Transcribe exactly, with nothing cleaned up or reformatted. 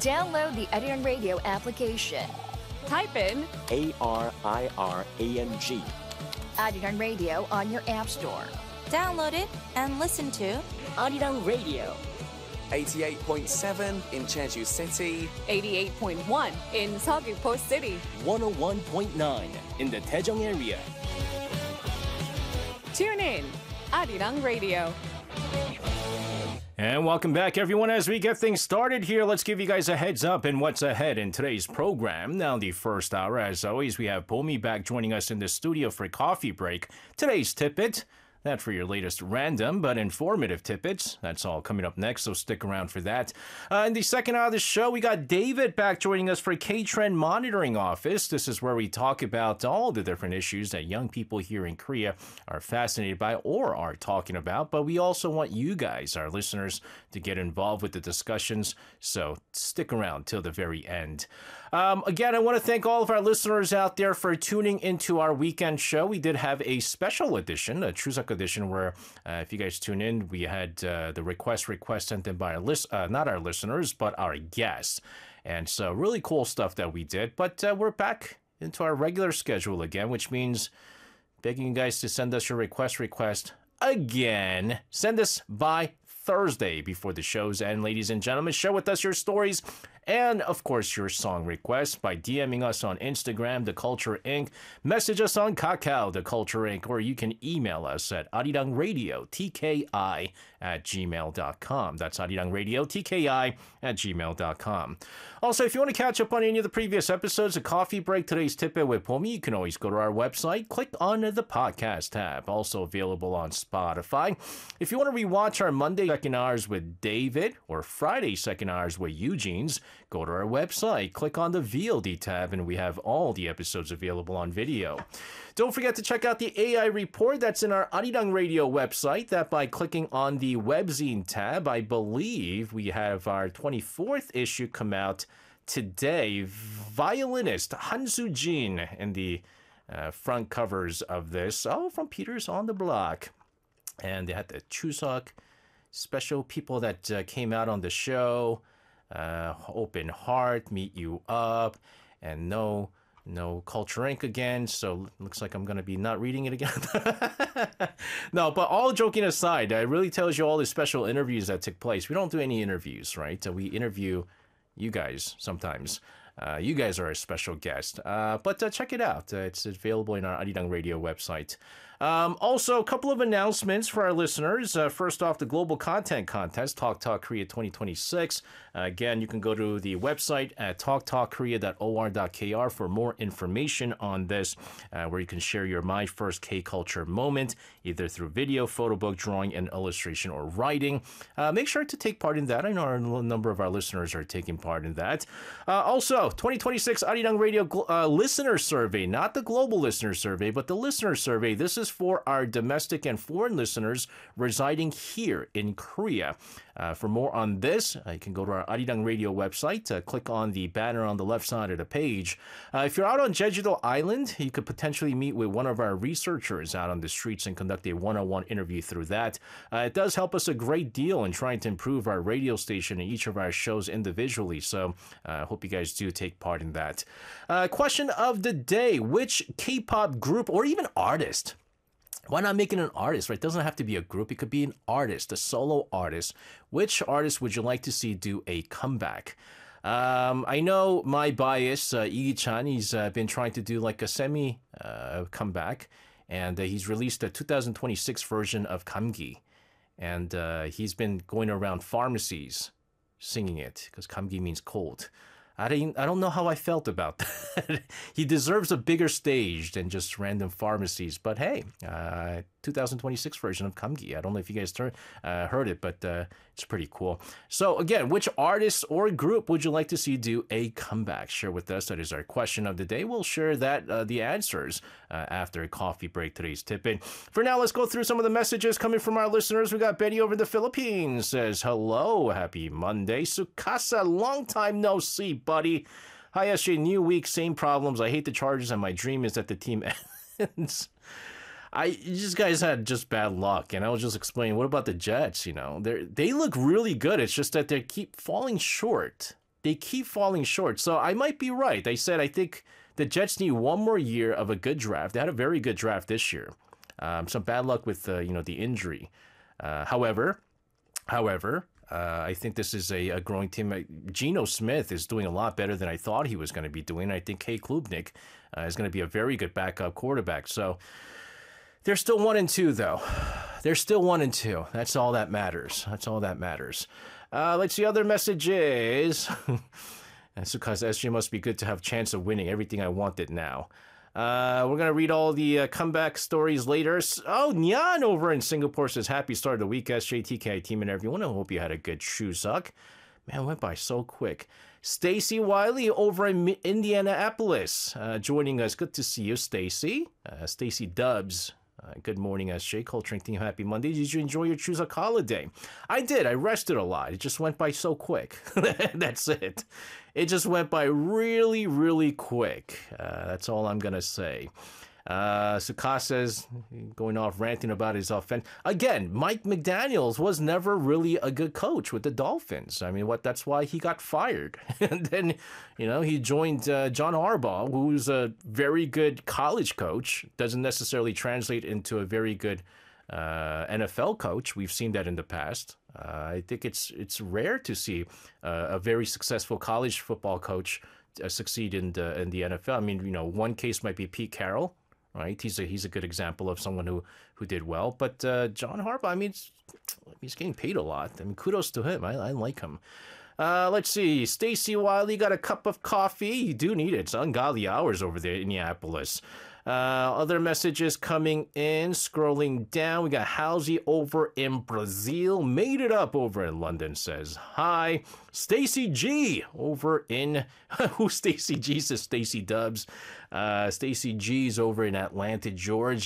Download the Arirang Radio application. Type in A R I R A N G. Arirang Radio on your app store. Download it and listen to Arirang Radio. eighty-eight point seven in Jeju City. eighty-eight point one in Seogwipo City. one oh one point nine in the Daejeong area. Tune in, Arirang Radio. And welcome back, everyone. As we get things started here, let's give you guys a heads up in what's ahead in today's program. Now, the first hour, as always, we have Bomi back joining us in the studio for a coffee break. Today's tidbit, that for your latest random but informative tidbits. That's all coming up next, so stick around for that. Uh, in the second hour of the show, we got David back joining us for K-Trend Monitoring Office. This is where we talk about all the different issues that young people here in Korea are fascinated by or are talking about. But we also want you guys, our listeners, to get involved with the discussions, so stick around till the very end. Um, again, I want to thank all of our listeners out there for tuning into our weekend show. We did have a special edition, a Chuseok edition, where uh, if you guys tune in, we had uh, the request request sent in by our list, uh, not our listeners, but our guests. And so really cool stuff that we did. But uh, we're back into our regular schedule again, which means begging you guys to send us your request request again. Send us by Thursday before the shows end, ladies and gentlemen. Share with us your stories and, of course, your song requests by DMing us on Instagram, The Culture Incorporated. Message us on Kakao, The Culture Incorporated, or you can email us at arirangradio, T K I, at gmail dot com. That's arirangradio, T K I, at gmail dot com. Also, if you want to catch up on any of the previous episodes of Coffee Break, Today's Tidbit with Bomi, you can always go to our website, click on the podcast tab. Also available on Spotify. If you want to rewatch our Monday second hours with David or Friday second hours with Eugene's, go to our website, click on the V O D tab, and we have all the episodes available on video. Don't forget to check out the A I report that's in our Arirang Radio website. That by clicking on the webzine tab, I believe we have our twenty-fourth issue come out today. Violinist Han Soo-jin in the uh, front covers of this. Oh, from Peters on the Block. And they had the Chuseok special people that uh, came out on the show. Uh, Open Heart, Meet You Up, and no, no Culture Incorporated again. So looks like I'm gonna be not reading it again. No, but all joking aside, it really tells you all the special interviews that took place. We don't do any interviews, right? So we interview you guys sometimes. Uh, you guys are a special guest. Uh, but uh, check it out. Uh, it's available in our Arirang Radio website. Um, also, a couple of announcements for our listeners. Uh, first off, the Global Content Contest, Talk Talk Korea twenty twenty-six. Uh, again, you can go to the website at talk talk korea dot o r dot k r for more information on this, uh, where you can share your My First K-Culture moment, either through video, photo book, drawing, and illustration, or writing. Uh, make sure to take part in that. I know a number of our listeners are taking part in that. Uh, also, twenty twenty-six Arirang Radio uh, Listener Survey, not the global listener survey, but the listener survey. This is for our domestic and foreign listeners residing here in Korea. Uh, for more on this, uh, you can go to our Arirang Radio website, uh, click on the banner on the left side of the page. Uh, if you're out on Jeju-do Island, you could potentially meet with one of our researchers out on the streets and conduct a one-on-one interview through that. Uh, it does help us a great deal in trying to improve our radio station and each of our shows individually, so I uh, hope you guys do take part in that. Uh, question of the day: which K-pop group or even artist? Why not make it an artist, right? It doesn't have to be a group. It could be an artist, a solo artist. Which artist would you like to see do a comeback? Um, I know my bias, uh, Lee Chan, he's uh, been trying to do like a semi uh, comeback, and uh, he's released a two thousand twenty-six version of Kamgi. And uh, he's been going around pharmacies singing it, because Kamgi means cold. I don't, I don't know how I felt about that. He deserves a bigger stage than just random pharmacies. But hey, uh, two thousand twenty-six version of Kamgi. I don't know if you guys tur- uh, heard it, but uh, it's pretty cool. So again, which artist or group would you like to see do a comeback? Share with us. That is our question of the day. We'll share that uh, the answers uh, after a coffee break. Today's tip-in. For now, let's go through some of the messages coming from our listeners. We got Betty over in the Philippines. Says, hello, happy Monday. Sukasa, long time no see, buddy. Hi, S J, new week, same problems. I hate the Chargers, and my dream is that the team ends. I these guys had just bad luck, and I was just explaining. What about the Jets? You know, they they look really good. It's just that they keep falling short. they keep falling short. So I might be right. They said I think the Jets need one more year of a good draft. They had a very good draft this year. Um, some bad luck with uh, you know the injury. Uh, however, however, uh, I think this is a, a growing team. Geno Smith is doing a lot better than I thought he was going to be doing. I think Kay Klubnik uh, is going to be a very good backup quarterback. So they're still one and two, though. They're still one and two. That's all that matters. That's all that matters. Uh, let's see other messages. That's because S J must be good to have chance of winning everything I wanted now. Uh, we're going to read all the uh, comeback stories later. Oh, Nyan over in Singapore says, happy start of the week, S J, T K I team and everyone. I hope you had a good Chuseok. Man, it went by so quick. Stacy Wiley over in Indianapolis uh, joining us. Good to see you, Stacy. Uh, Stacy Dubs. Uh, good morning, S J. Culturing Team, happy Monday. Did you enjoy your Chuseok holiday? I did. I rested a lot. It just went by so quick. That's it. It just went by really, really quick. Uh, that's all I'm going to say. Uh, Sukasa's going off ranting about his offense. Again, Mike McDaniels was never really a good coach with the Dolphins. I mean, what? That's why he got fired. And then, you know, he joined uh, John Harbaugh, who's a very good college coach. Doesn't necessarily translate into a very good uh, N F L coach. We've seen that in the past. Uh, I think it's it's rare to see uh, a very successful college football coach uh, succeed in the, in the N F L. I mean, you know, one case might be Pete Carroll. Right, he's a he's a good example of someone who, who did well. But uh, John Harbaugh, I mean, he's getting paid a lot. I mean, kudos to him. I, I like him. Uh, let's see. Stacy Wiley got a cup of coffee. You do need it. It's ungodly hours over there in Minneapolis. Uh, other messages coming in. Scrolling down, we got Halsey over in Brazil. Made it up over in London. Says hi. Stacy G over in who? Stacy G says Stacy Dubs. Uh, Stacy G's over in Atlanta, Georgia.